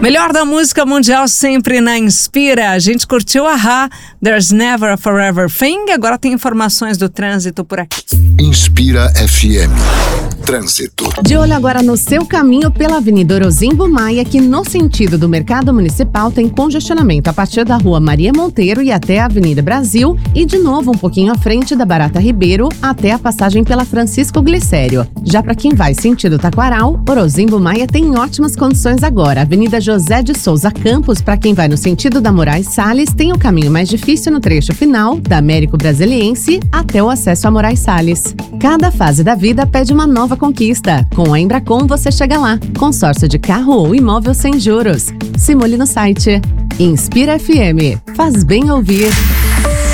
Melhor da música mundial sempre na Inspira. A gente curtiu a There's Never a Forever Thing. Agora tem informações do trânsito por aqui. Inspira FM. Trânsito. De olho agora no seu caminho pela Avenida Orozimbo Maia, que no sentido do Mercado Municipal tem congestionamento a partir da Rua Maria Monteiro e até a Avenida Brasil, e de novo um pouquinho à frente da Barata Ribeiro até a passagem pela Francisco Glicério. Já para quem vai sentido Taquaral, Orozimbo Maia tem ótimas condições agora. Avenida José de Souza Campos, para quem vai no sentido da Moraes Salles, tem o caminho mais difícil no trecho final da Américo Brasiliense até o acesso a Moraes Salles. Cada fase da vida pede uma nova conquista. Com a Embracon você chega lá. Consórcio de carro ou imóvel sem juros. Simule no site. Inspira FM. Faz bem ouvir.